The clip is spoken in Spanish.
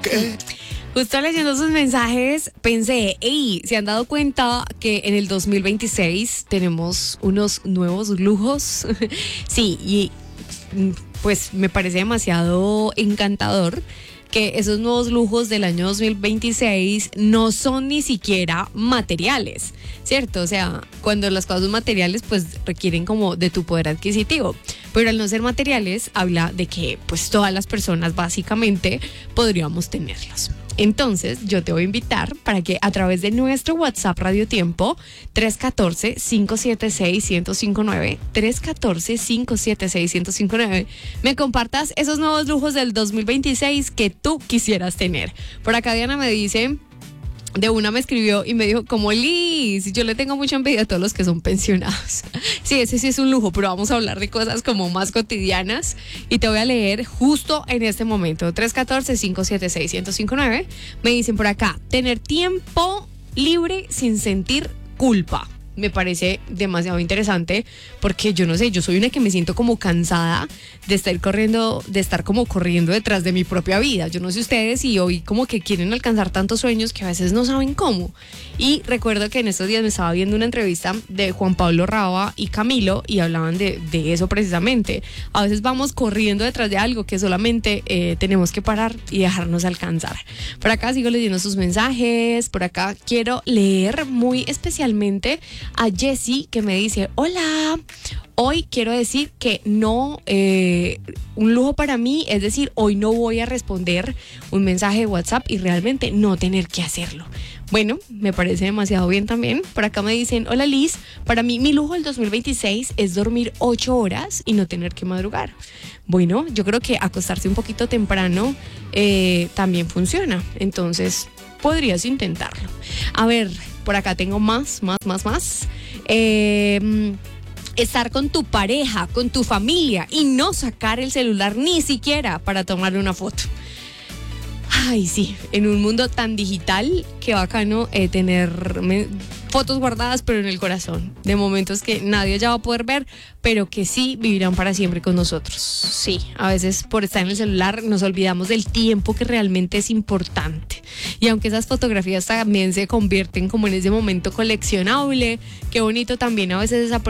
¿Qué? Justo leyendo sus mensajes, pensé, ¿se han dado cuenta que en el 2026 tenemos unos nuevos lujos? Sí, y pues me parece demasiado encantador que esos nuevos lujos del año 2026 no son ni siquiera materiales, ¿cierto? O sea, cuando las cosas son materiales, pues requieren como de tu poder adquisitivo. Pero al no ser materiales, habla de que pues todas las personas básicamente podríamos tenerlos. Entonces, yo te voy a invitar para que a través de nuestro WhatsApp Radio Tiempo, 314-576-1059, 314-576-1059, me compartas esos nuevos lujos del 2026 que tú quisieras tener. Por acá Diana me dice... De una me escribió y me dijo, como Liz, yo le tengo mucha envidia a todos los que son pensionados. Sí, ese sí es un lujo, pero vamos a hablar de cosas como más cotidianas y te voy a leer justo en este momento. 314-576-1059. Me dicen por acá, tener tiempo libre sin sentir culpa. Me parece demasiado interesante porque yo no sé, yo soy una que me siento como cansada de estar corriendo detrás de mi propia vida. Yo no sé ustedes y hoy como que quieren alcanzar tantos sueños que a veces no saben cómo. Y recuerdo que en estos días me estaba viendo una entrevista de Juan Pablo Raba y Camilo y hablaban de eso precisamente. A veces vamos corriendo detrás de algo que solamente tenemos que parar y dejarnos alcanzar. Por acá sigo leyendo sus mensajes, por acá quiero leer muy especialmente a Jessie que me dice, hola, hoy quiero decir que no, un lujo para mí, es decir, hoy no voy a responder un mensaje de WhatsApp y realmente no tener que hacerlo. Bueno, me parece demasiado bien también. Por acá me dicen, hola Liz, para mí mi lujo del 2026 es dormir 8 horas y no tener que madrugar. Bueno, yo creo que acostarse un poquito temprano también funciona, entonces podrías intentarlo. A ver, por acá tengo más. Estar con tu pareja, con tu familia y no sacar el celular ni siquiera para tomarle una foto. Ay, sí, en un mundo tan digital, qué bacano tener fotos guardadas, pero en el corazón, de momentos que nadie ya va a poder ver, pero que sí vivirán para siempre con nosotros. Sí, a veces por estar en el celular nos olvidamos del tiempo que realmente es importante. Y aunque esas fotografías también se convierten como en ese momento coleccionable, qué bonito también a veces esa